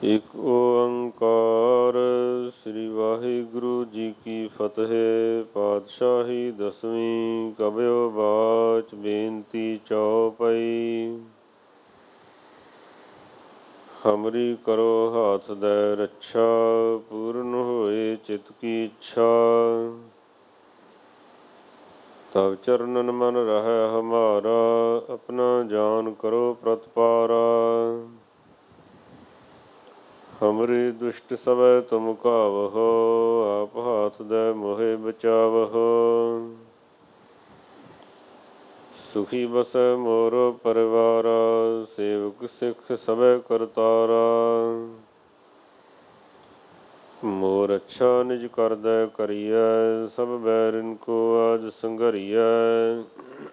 ਏਕ ਓੰਕਾਰ ਸ੍ਰੀ ਵਾਹਿਗੁਰੂ ਜੀ ਕੀ ਫਤਿਹ। ਪਾਤਸ਼ਾਹੀ ਦਸਵੀਂ ਕਬਿਓ ਬਾਚ ਬੇਨਤੀ ਚਉਪਈ। ਹਮਰੀ ਕਰੋ ਹਾਥ ਦੈ ਰੱਛਾ, ਪੂਰਨ ਹੋਏ ਚਿਤ ਕੀ ਇੱਛਾ। ਤਵ ਚਰਨਨ ਮਨ ਰਹੈ ਹਮਾਰਾ, ਆਪਣਾ ਜਾਨ ਕਰੋ ਪ੍ਰਤਪਾਰਾ। ਹਮਰੀ ਦੁਸ਼ਟ ਸਭੈ ਤੁਮ ਕਾਵਹੋ, ਆਪ ਹਾਥ ਦੈ ਮੋਹਿ ਬਚਾਵਹੋ। ਸੁਖੀ ਬਸੈ ਮੋਰ ਪਰਿਵਾਰਾ, ਸੇਵਕ ਸਿੱਖ ਸਭੈ ਕਰਤਾਰਾ। ਮੋਰ ਅੱਛਾ ਨਿਜ ਕਰਦੈ ਕਰੀਐ, ਸਭ ਬੈਰਿਨ ਕੋ ਆਜ ਸੰਘਰੀਐ।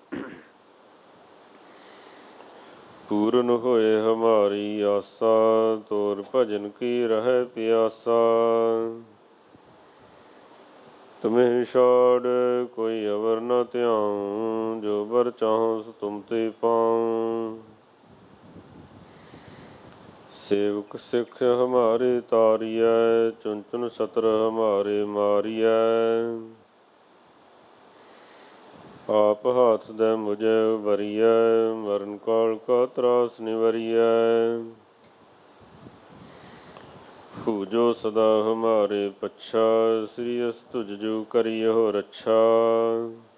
ਪੂਰਨ ਹੋਏ ਹਮਾਰੀ ਆਸਾ, ਤੋਰ ਭਜਨ ਕੀ ਰਹੈ ਪਿਆਸਾ। ਤੁਮਹਿ ਛਾੜ ਕੋਈ ਅਵਰ ਨ ਧਿਆਉ, ਜੋ ਬਰ ਚਾਹਉ ਸੋ ਤੁਮ ਤੇ ਪਾਉ। ਸੇਵਕ ਸਿੱਖ ਹਮਾਰੇ ਤਾਰੀਐ, ਚੁਨ ਚੁਨ ਸਤਰ ਹਮਾਰੇ ਮਾਰੀਐ। ਆਪ ਹਾਥ ਦੈ ਮੁਝੈ ਉਬਰੀਐ, ਮਰਨ ਕਾਲ ਕਾ ਤਰਾਸ ਨਿਵਰੀਐ। ਪੂਜੋ ਸਦਾ ਹਮਾਰੇ ਪੱਛਾ, ਸ੍ਰੀ ਅਸ ਤੁਜ ਜੋ ਕਰਿਓ ਰੱਛਾ।